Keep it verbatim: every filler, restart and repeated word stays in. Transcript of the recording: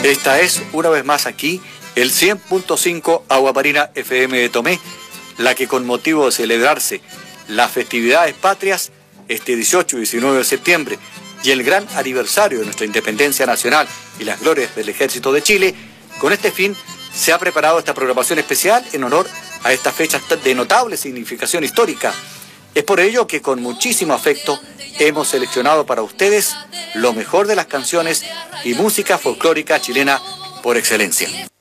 Esta es, una vez más aquí, el cien punto cinco Agua Marina F M de Tomé, la que con motivo de celebrarse las festividades patrias, este dieciocho y diecinueve de septiembre, y el gran aniversario de nuestra independencia nacional y las glorias del Ejército de Chile, con este fin se ha preparado esta programación especial en honor a estas fechas de notable significación histórica. Es por ello que con muchísimo afecto hemos seleccionado para ustedes lo mejor de las canciones y música folclórica chilena por excelencia.